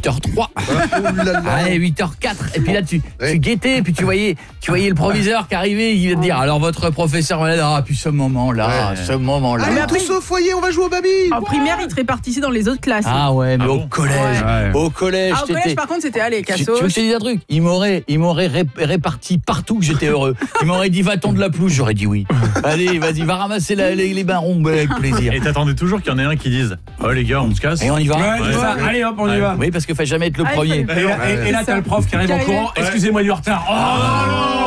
8h03. Allez, 8h04. Et puis là, tu guettais, puis tu voyais le proviseur qui arrivait, il va te dire, alors votre professeur malade, puis ce moment-là. Allez, tous au foyer, on va jouer au baby. En primaire, ils te répartissaient dans les autres classes. Ah ouais, mais au collège. Ouais. Au collège, Au collège, par contre, c'était allez, Tu veux cassos. que je te dise un truc? Il m'aurait réparti partout que j'étais heureux. Il m'aurait dit va-t'en de la pelouse, j'aurais dit oui. Allez, vas-y, va ramasser les barons, avec plaisir. Et t'attendais toujours qu'il y en ait un qui dise oh les gars, on se casse. Et on y va. Ouais, c'est ça. Allez hop, on y va. Oui, parce qu'il faut jamais être le premier. il fallait- Et là, t'as le prof qui arrive en courant. Excusez-moi du retard. Oh non.